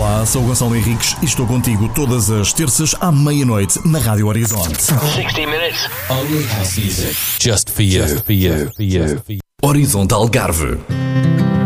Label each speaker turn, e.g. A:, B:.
A: Olá, sou o Gonçalo Henriques e estou contigo todas as terças à meia-noite na Rádio Horizonte.
B: 60 minutes.
C: Only house music. Just for you.
A: Horizonte Algarve.